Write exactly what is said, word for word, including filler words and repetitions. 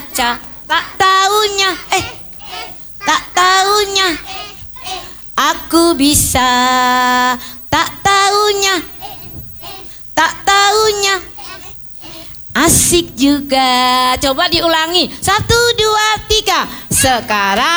baca, tak taunya, eh, tak taunya, aku bisa, tak taunya, tak taunya, asik juga. Coba diulangi, satu, dua, tiga. Sekarang